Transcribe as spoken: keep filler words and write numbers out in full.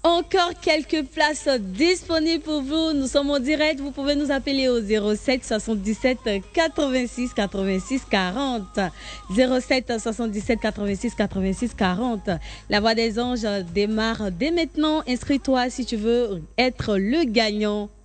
Encore quelques places disponibles pour vous. Nous sommes en direct. Vous pouvez nous appeler au zéro sept soixante-dix-sept quatre-vingt-six quatre-vingt-six quarante. zéro sept soixante-dix-sept quatre-vingt-six quatre-vingt-six quarante. La Voix des Anges démarre dès maintenant. Inscris-toi si tu veux être le gagnant